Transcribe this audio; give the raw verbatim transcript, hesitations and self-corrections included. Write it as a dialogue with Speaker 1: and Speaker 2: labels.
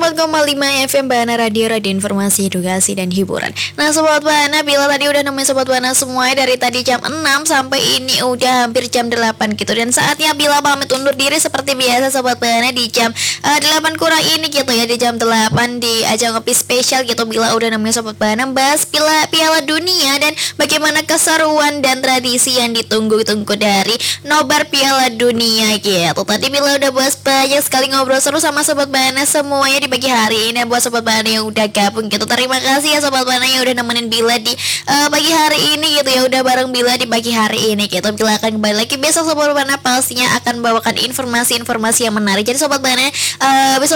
Speaker 1: empat koma lima F M Bahana Radio, radio informasi, edukasi, dan hiburan. Nah Sobat Bahana, bila tadi udah nemuin Sobat Bahana semua dari tadi jam enam sampai ini udah hampir jam delapan gitu. Dan saatnya Bila pamit undur diri seperti biasa Sobat Bahana di jam uh, delapan kurang ini gitu ya. Di jam delapan di ajang ngopi spesial gitu, Bila udah nemuin Sobat Bahana bahas Piala, Piala Dunia dan bagaimana keseruan dan tradisi yang ditunggu-tunggu dari nobar Piala Dunia gitu. Tadi Bila udah bahas banyak sekali ngobrol seru sama Sobat Bahana semuanya di pagi hari ini. Dan buat Sobat Bahana yang udah gabung gitu, terima kasih ya Sobat Bahana yang udah nemenin Bila di uh, pagi hari ini gitu ya. Udah bareng Bila di pagi hari ini gitu. Bila akan kembali lagi besok Sobat Bahana pastinya akan bawakan informasi-informasi yang menarik. Jadi Sobat Bahana uh, besok